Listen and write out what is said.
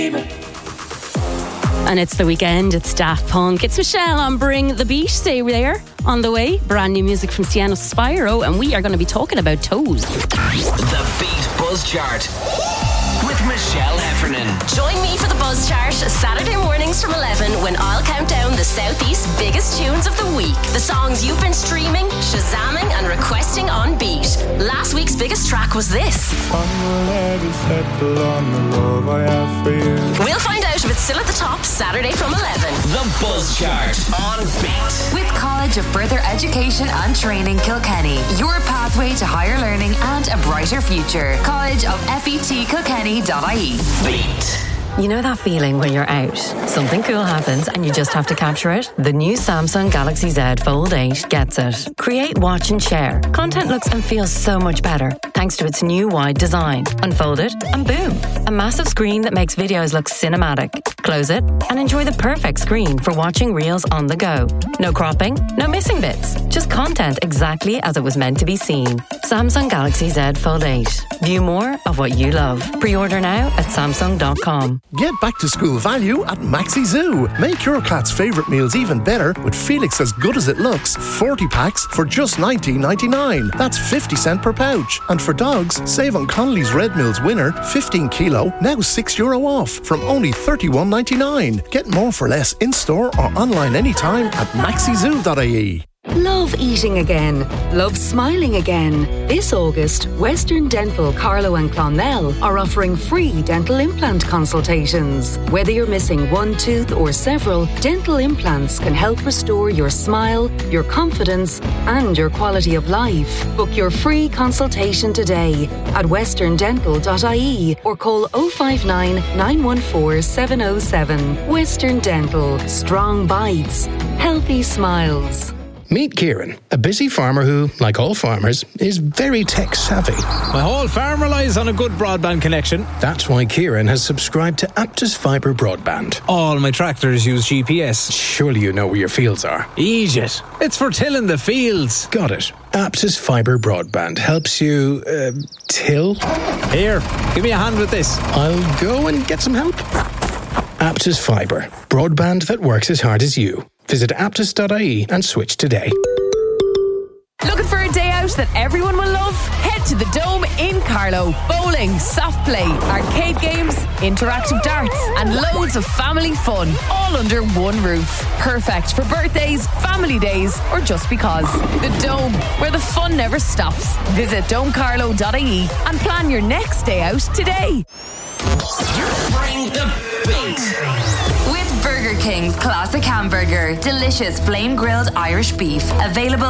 And it's the weekend, it's Daft Punk, it's Michelle on Bring the Beat. Stay there. On the way, brand new music from Sienna Spyro, and we are going to be talking about toes. The Beat Buzz Chart with Michelle Heffernan. Join me for the Buzz Chart Saturday mornings from 11 when I'll count down the Southeast's biggest tunes of the week. The songs you've been streaming, shazamming and requesting on Beat. Last week's biggest track was this. We'll find out if it's still at the top Saturday from 11. The Buzz Chart on Beat. With College of Further Education and Training Kilkenny, your pathway to higher learning and a brighter future. College of FETKilkenny.ie. Beat. You know that feeling when you're out, something cool happens and you just have to capture it? The new Samsung Galaxy Z Fold 8 gets it. Create, watch and share. Content looks and feels so much better thanks to its new wide design. Unfold it and boom, a massive screen that makes videos look cinematic. Close it and enjoy the perfect screen for watching reels on the go. No cropping, no missing bits. Just content exactly as it was meant to be seen. Samsung Galaxy Z Fold 8. View more of what you love. Pre-order now at Samsung.com. Get back to school value at Maxi Zoo. Make your cat's favourite meals even better with Felix As Good As It Looks 40 packs for just $19.99. That's 50 cents per pouch. And for dogs, save on Connolly's Red Mills Winner 15 kilo, now €6 off from only $31.99. Get more for less in-store or online anytime at maxizoo.ie. Love eating again. Love smiling again. This August, Western Dental Carlow and Clonmel are offering free dental implant consultations. Whether you're missing one tooth or several, dental implants can help restore your smile, your confidence and your quality of life. Book your free consultation today at westerndental.ie or call 059 914 707. Western Dental. Strong bites. Healthy smiles. Meet Kieran, a busy farmer who, like all farmers, is very tech-savvy. My whole farm relies on a good broadband connection. That's why Kieran has subscribed to Aptus Fibre Broadband. All my tractors use GPS. Surely you know where your fields are. Egypt. It's for tilling the fields. Got it. Aptus Fibre Broadband helps you, till? Here, give me a hand with this. I'll go and get some help. Aptus Fibre. Broadband that works as hard as you. Visit aptus.ie and switch today. Looking for a day out that everyone will love? Head to the Dome in Carlow. Bowling, soft play, arcade games, interactive darts and loads of family fun, all under one roof. Perfect for birthdays, family days or just because. The Dome, where the fun never stops. Visit domecarlow.ie and plan your next day out today. Bring the Beat. With Burger King's classic hamburger, delicious flame grilled Irish beef, available